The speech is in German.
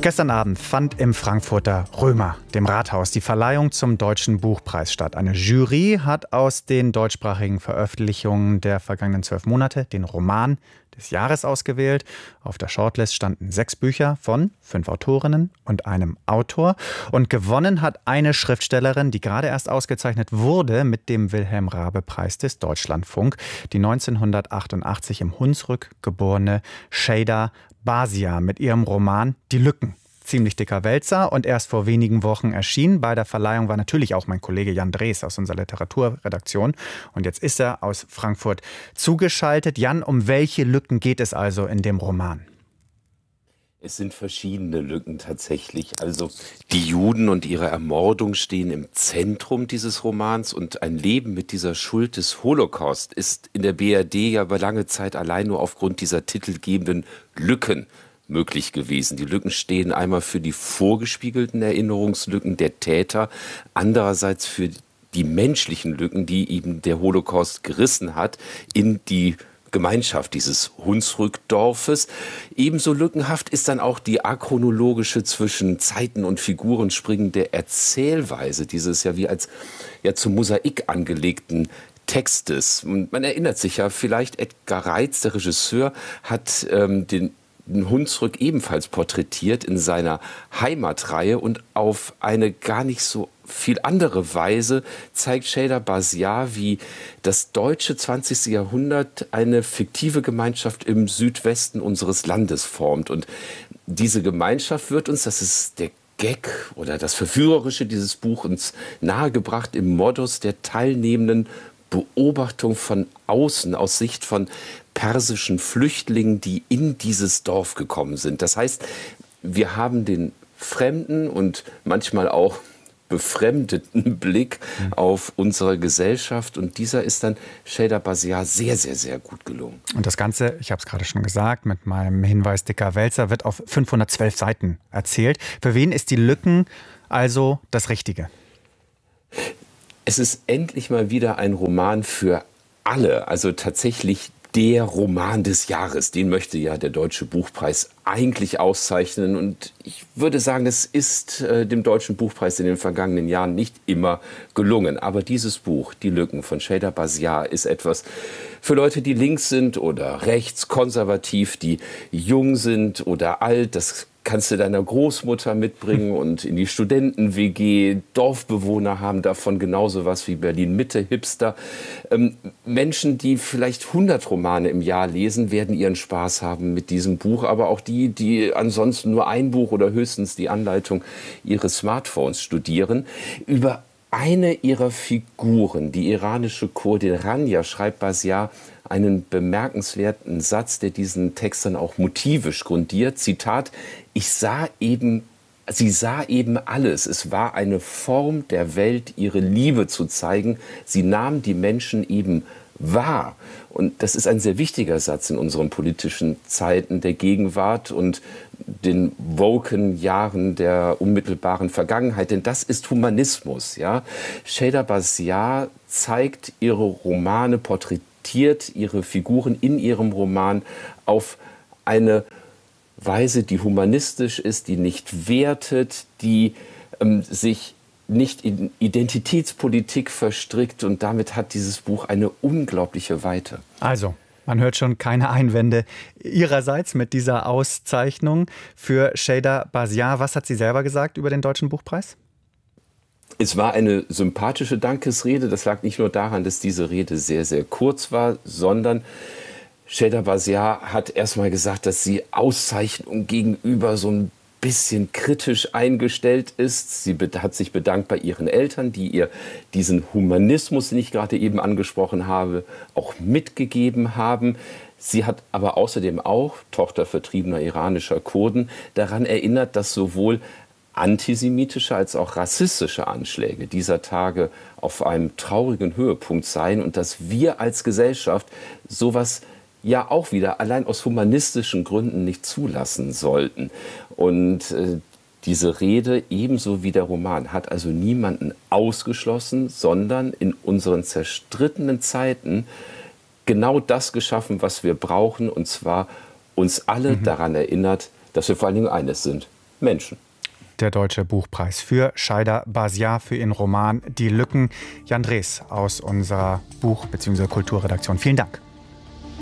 Gestern Abend fand im Frankfurter Römer, dem Rathaus, die Verleihung zum Deutschen Buchpreis statt. Eine Jury hat aus den deutschsprachigen Veröffentlichungen der vergangenen 12 Monate den Roman des Jahres ausgewählt. Auf der Shortlist standen 6 Bücher von 5 Autorinnen und einem Autor. Und gewonnen hat eine Schriftstellerin, die gerade erst ausgezeichnet wurde mit dem Wilhelm-Raabe-Preis des Deutschlandfunk, die 1988 im Hunsrück geborene Şeyda Bazia mit ihrem Roman Die Lücken. Ziemlich dicker Wälzer und erst vor wenigen Wochen erschienen. Bei der Verleihung war natürlich auch mein Kollege Jan Drees aus unserer Literaturredaktion. Und jetzt ist er aus Frankfurt zugeschaltet. Jan, um welche Lücken geht es also in dem Roman? Es sind verschiedene Lücken tatsächlich. Also die Juden und ihre Ermordung stehen im Zentrum dieses Romans und ein Leben mit dieser Schuld des Holocaust ist in der BRD ja über lange Zeit allein nur aufgrund dieser titelgebenden Lücken möglich gewesen. Die Lücken stehen einmal für die vorgespiegelten Erinnerungslücken der Täter, andererseits für die menschlichen Lücken, die eben der Holocaust gerissen hat in die Gemeinschaft dieses Hunsrückdorfes. Ebenso lückenhaft ist dann auch die achronologische zwischen Zeiten und Figuren springende Erzählweise dieses ja wie als zum Mosaik angelegten Textes. Und man erinnert sich ja vielleicht, Edgar Reitz, der Regisseur, hat den Hunsrück ebenfalls porträtiert in seiner Heimatreihe und auf eine gar nicht so viel andere Weise zeigt Şeyda Bazia, wie das deutsche 20. Jahrhundert eine fiktive Gemeinschaft im Südwesten unseres Landes formt. Und diese Gemeinschaft wird uns, das ist der Gag oder das Verführerische dieses Buch, uns nahegebracht im Modus der teilnehmenden Beobachtung von außen, aus Sicht von persischen Flüchtlingen, die in dieses Dorf gekommen sind. Das heißt, wir haben den fremden und manchmal auch befremdeten Blick auf unsere Gesellschaft und dieser ist dann Şeyda Bazia sehr, sehr, sehr gut gelungen. Und das Ganze, ich habe es gerade schon gesagt, mit meinem Hinweis dicker Wälzer, wird auf 512 Seiten erzählt. Für wen ist die Lücken also das Richtige? Es ist endlich mal wieder ein Roman für alle, also tatsächlich der Roman des Jahres. Den möchte ja der Deutsche Buchpreis eigentlich auszeichnen. Und ich würde sagen, es ist dem Deutschen Buchpreis in den vergangenen Jahren nicht immer gelungen. Aber dieses Buch, Die Lücken von Şeyda Bazia, ist etwas für Leute, die links sind oder rechts, konservativ, die jung sind oder alt. Das kannst du deiner Großmutter mitbringen und in die Studenten-WG. Dorfbewohner haben davon genauso was wie Berlin-Mitte-Hipster. Menschen, die vielleicht 100 Romane im Jahr lesen, werden ihren Spaß haben mit diesem Buch. Aber auch die ansonsten nur ein Buch oder höchstens die Anleitung ihres Smartphones studieren. Über eine ihrer Figuren, die iranische Kurdin Rania, schreibt Bazia einen bemerkenswerten Satz, der diesen Text dann auch motivisch grundiert. Zitat: Sie sah eben alles. Es war eine Form der Welt, ihre Liebe zu zeigen. Sie nahm die Menschen eben wahr. Und das ist ein sehr wichtiger Satz in unseren politischen Zeiten der Gegenwart und den woken Jahren der unmittelbaren Vergangenheit. Denn das ist Humanismus. Ja? Şeyda Bazia zeigt ihre Romane, porträtiert ihre Figuren in ihrem Roman auf eine Weise, die humanistisch ist, die nicht wertet, die sich nicht in Identitätspolitik verstrickt und damit hat dieses Buch eine unglaubliche Weite. Also, man hört schon keine Einwände ihrerseits mit dieser Auszeichnung für Şeyda Bazia. Was hat sie selber gesagt über den Deutschen Buchpreis? Es war eine sympathische Dankesrede. Das lag nicht nur daran, dass diese Rede sehr, sehr kurz war, sondern Şeyda Bazia hat erstmal gesagt, dass sie Auszeichnung gegenüber so ein bisschen kritisch eingestellt ist. Sie hat sich bedankt bei ihren Eltern, die ihr diesen Humanismus, den ich gerade eben angesprochen habe, auch mitgegeben haben. Sie hat aber außerdem auch, Tochter vertriebener iranischer Kurden, daran erinnert, dass sowohl antisemitische als auch rassistische Anschläge dieser Tage auf einem traurigen Höhepunkt seien und dass wir als Gesellschaft sowas ja auch wieder allein aus humanistischen Gründen nicht zulassen sollten. Und diese Rede, ebenso wie der Roman, hat also niemanden ausgeschlossen, sondern in unseren zerstrittenen Zeiten genau das geschaffen, was wir brauchen, und zwar uns alle daran erinnert, dass wir vor allen Dingen eines sind: Menschen. Der Deutsche Buchpreis für Scheider Basiar für ihren Roman Die Lücken. Jan Drees aus unserer Buch- bzw. Kulturredaktion. Vielen Dank.